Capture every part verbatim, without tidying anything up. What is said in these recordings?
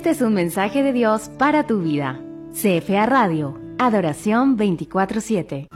Este es un mensaje de Dios para tu vida. C F A Radio, adoración veinticuatro siete.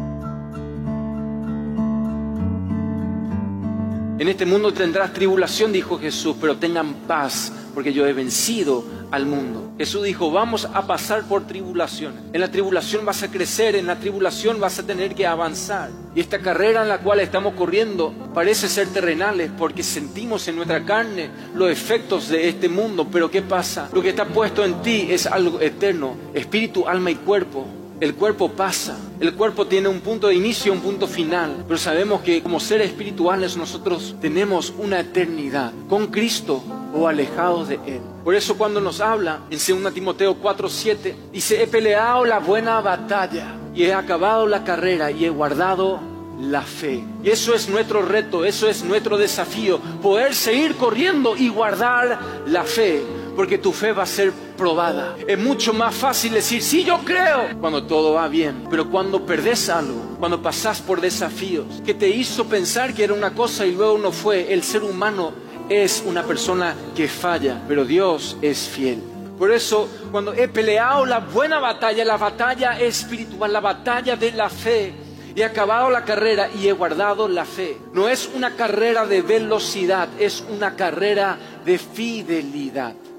En este mundo tendrás tribulación, dijo Jesús, pero tengan paz, porque yo he vencido al mundo. Jesús dijo, vamos a pasar por tribulaciones. En la tribulación vas a crecer, en la tribulación vas a tener que avanzar. Y esta carrera en la cual estamos corriendo parece ser terrenales, porque sentimos en nuestra carne los efectos de este mundo. Pero ¿qué pasa? Lo que está puesto en ti es algo eterno, espíritu, alma y cuerpo. El cuerpo pasa, el cuerpo tiene un punto de inicio y un punto final, pero sabemos que como seres espirituales nosotros tenemos una eternidad con Cristo o alejados de Él. Por eso cuando nos habla en segunda Timoteo cuatro siete, dice, he peleado la buena batalla y he acabado la carrera y he guardado la fe. Y eso es nuestro reto, eso es nuestro desafío, poder seguir corriendo y guardar la fe. Porque tu fe va a ser probada. Es mucho más fácil decir, sí, yo creo, cuando todo va bien. Pero cuando perdés algo, cuando pasás por desafíos, que te hizo pensar que era una cosa y luego no fue. El ser humano es una persona que falla, pero Dios es fiel. Por eso, cuando he peleado la buena batalla, la batalla espiritual, la batalla de la fe, he acabado la carrera y he guardado la fe. No es una carrera de velocidad, es una carrera de fidelidad.